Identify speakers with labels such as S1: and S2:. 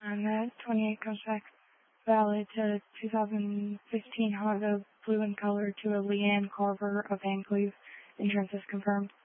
S1: And that 28 comes back valid to 2015 Honda blue in color to a Leanne Carver of Vancouver. Insurance is confirmed.